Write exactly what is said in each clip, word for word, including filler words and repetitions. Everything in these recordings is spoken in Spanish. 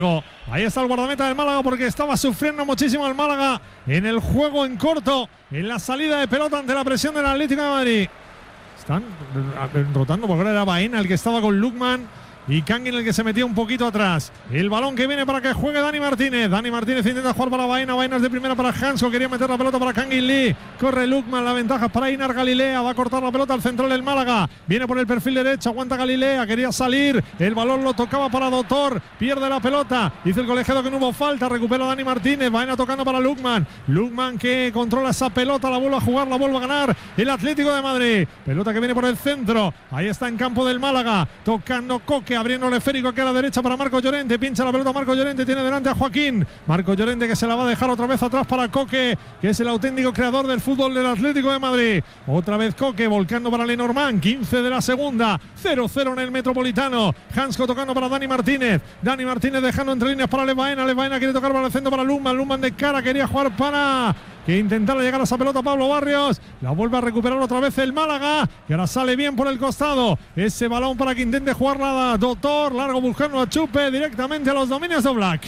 Ahí está el guardameta del Málaga porque estaba sufriendo muchísimo el Málaga en el juego en corto, en la salida de pelota ante la presión del Atlético de Madrid. Están rotando porque ahora era Baena el que estaba con Lukman y Kangin el que se metía un poquito atrás. El balón que viene para que juegue Dani Martínez. Dani Martínez intenta jugar para Baena. Baena es de primera para Hansko. Quería meter la pelota para Kangin Lee. Corre Lukman. La ventaja es para Einar Galilea. Va a cortar la pelota al central del Málaga. Viene por el perfil derecho. Aguanta Galilea. Quería salir. El balón lo tocaba para Doctor. Pierde la pelota. Dice el colegiado que no hubo falta. Recupera Dani Martínez. Baena tocando para Lukman. Lukman que controla esa pelota. La vuelve a jugar. La vuelve a ganar el Atlético de Madrid. Pelota que viene por el centro. Ahí está en campo del Málaga. Tocando Coque. Abriendo el esférico aquí a la derecha para Marco Llorente. Pincha la pelota Marco Llorente. Tiene delante a Joaquín. Marco Llorente que se la va a dejar otra vez atrás para Coque, que es el auténtico creador del fútbol del Atlético de Madrid. Otra vez Coque volcando para Lenormand. quince de la segunda. cero cero en el Metropolitano. Hansko tocando para Dani Martínez. Dani Martínez dejando entre líneas para Levaena. Levaena quiere tocar para el centro para Lukman. Lukman de cara. Quería jugar para que intentara llegar a esa pelota Pablo Barrios. La vuelve a recuperar otra vez el Málaga, que ahora sale bien por el costado. Ese balón para que intente jugar la Doctor. Largo buscando a Chupe directamente a los dominios de Oblak.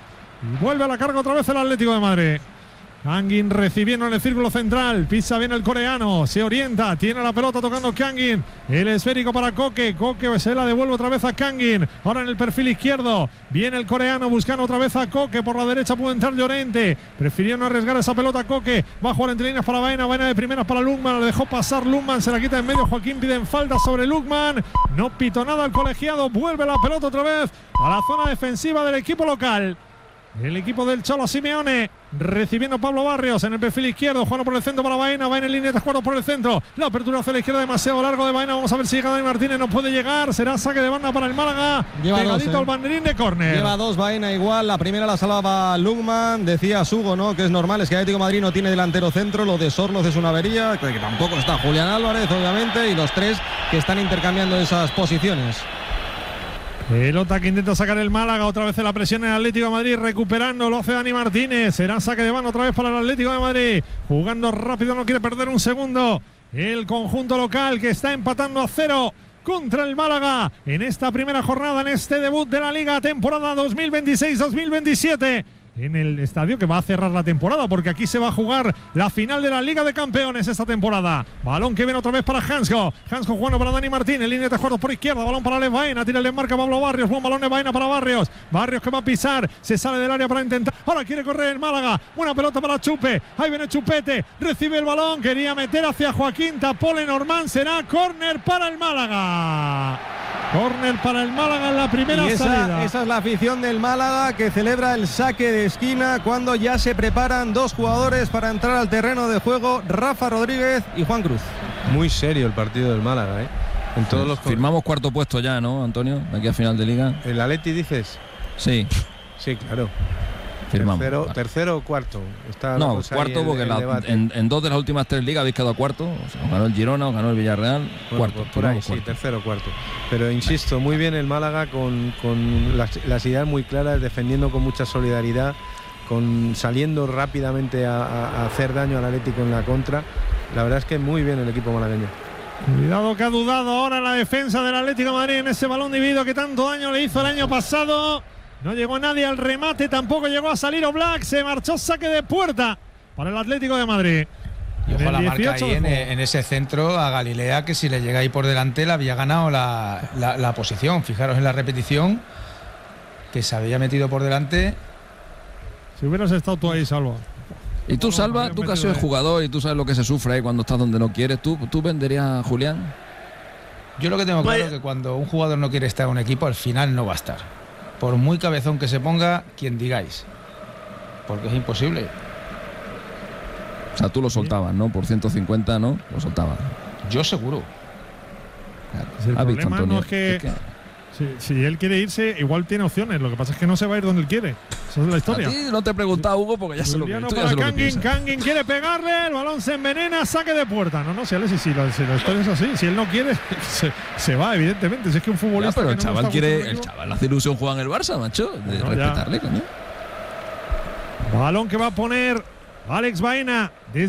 Y vuelve a la carga otra vez el Atlético de Madrid. Kangin recibiendo en el círculo central. Pisa bien el coreano. Se orienta. Tiene la pelota tocando Kangin. El esférico para Coque. Coque se la devuelve otra vez a Kangin. Ahora en el perfil izquierdo. Viene el coreano buscando otra vez a Coque. Por la derecha puede entrar Llorente. Prefirió no arriesgar esa pelota a Coque. Va a jugar entre líneas para Baena. Baena de primeras para Lukman. La dejó pasar Lukman. Se la quita en medio. Joaquín pide en falta sobre Lukman. No pito nada el colegiado. Vuelve la pelota otra vez a la zona defensiva del equipo local. El equipo del Cholo Simeone recibiendo a Pablo Barrios en el perfil izquierdo, jugando por el centro para Baena. Baena en línea de juego por el centro. La apertura hacia la izquierda demasiado largo de Baena. Vamos a ver si llega Dani Martínez. No puede llegar. Será saque de banda para el Málaga. Lleva pegadito dos, eh. al banderín de córner. Lleva dos Baena igual. La primera la salvaba Lukman. Decía Sugo, ¿no? Que es normal. Es que Atlético de Madrid no tiene delantero centro. Lo de Sorloz es una avería. Que tampoco está Julián Álvarez, obviamente. Y los tres que están intercambiando esas posiciones. Pelota que intenta sacar el Málaga, otra vez en la presión en el Atlético de Madrid, recuperando, lo hace Dani Martínez, será saque de banda otra vez para el Atlético de Madrid, jugando rápido, no quiere perder un segundo, el conjunto local que está empatando a cero contra el Málaga en esta primera jornada, en este debut de la Liga, temporada dos mil veintiséis dos mil veintisiete. En el estadio que va a cerrar la temporada, porque aquí se va a jugar la final de la Liga de Campeones esta temporada. Balón que viene otra vez para Hansko. Hansko jugando para Dani Martínez, línea de juegos por izquierda, balón para Levaena, tira el marca Pablo Barrios, buen balón de Levaena para Barrios. Barrios que va a pisar, se sale del área para intentar. Ahora quiere correr el Málaga, buena pelota para Chupe. Ahí viene Chupete, recibe el balón, quería meter hacia Joaquín, tapó Lenormand, será córner para el Málaga. Córner para el Málaga en la primera y esa, salida. Esa es la afición del Málaga que celebra el saque de esquina cuando ya se preparan dos jugadores para entrar al terreno de juego, Rafa Rodríguez y Juan Cruz. Muy serio el partido del Málaga, ¿eh? En todos los Firmamos cuarto puesto ya, ¿no, Antonio? Aquí a final de liga. ¿El Atleti dices? Sí. Sí, claro. Firmamos. Tercero, tercero o cuarto. Está no, cuarto, porque la, en, en dos de las últimas tres ligas habéis quedado cuarto. O sea, ganó el Girona o ganó el Villarreal. Bueno, cuarto. Pues por ahí, sí, cuarto. tercero o cuarto. Pero insisto, muy bien el Málaga con, con las, las ideas muy claras, defendiendo con mucha solidaridad, con saliendo rápidamente a, a hacer daño al Atlético en la contra. La verdad es que muy bien el equipo malagueño. Cuidado que ha dudado ahora la defensa del Atlético de Madrid en ese balón dividido que tanto daño le hizo el año pasado. No llegó nadie al remate, tampoco llegó a salir Oblak, se marchó saque de puerta para el Atlético de Madrid. Y ojo la marca ahí en, en ese centro a Galilea, que si le llega ahí por delante le había ganado la, la, la posición. Fijaros en la repetición, que se había metido por delante. Si hubieras estado tú ahí, Salva. Y tú, Salva, tú que has sido jugador y tú sabes lo que se sufre ahí cuando estás donde no quieres, ¿tú, tú venderías a Julián? Yo lo que tengo claro es que cuando un jugador no quiere estar en un equipo, al final no va a estar. Por muy cabezón que se ponga, quien digáis. Porque es imposible. O sea, tú lo soltabas, ¿no? Por ciento cincuenta, ¿no? Lo soltabas. Yo seguro. Claro. El ¿Has problema visto, no es que, es que... Si, si él quiere irse, igual tiene opciones. Lo que pasa es que no se va a ir donde él quiere. Esa es la historia. A ti no te he preguntado, Hugo, porque ya se lo, para tú ya sé lo que Kangin, Kangin quiere pegarle, el balón se envenena, saque de puerta. No, no, si, si, si, lo, si la historia es así, si él no quiere, se, se va, evidentemente. Si es que un futbolista. Ya, pero el no chaval quiere, el chaval hace ilusión jugar en el Barça, macho. De no, respetarle, coño. Balón que va a poner Alex Baena.